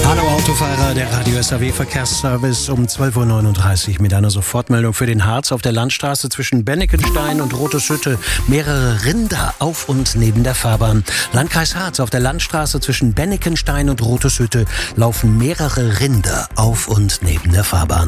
Hallo Autofahrer, der Radio SAW Verkehrsservice um 12.39 Uhr mit einer Sofortmeldung für den Harz auf der Landstraße zwischen Bennekenstein und Roteshütte. Mehrere Rinder auf und neben der Fahrbahn. Landkreis Harz, auf der Landstraße zwischen Bennekenstein und Roteshütte laufen mehrere Rinder auf und neben der Fahrbahn.